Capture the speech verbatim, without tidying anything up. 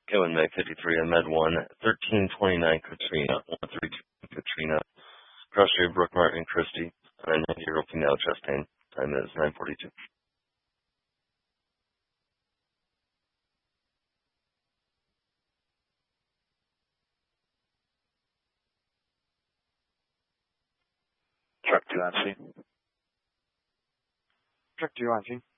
Kevin May fifty-three on Med one, thirteen twenty-nine Katrina, one thirty-two Katrina, Cross Street Brook Martin Christie, nine ninety female chest pain. Time is nine forty-two. Truck two on scene. Truck two on scene.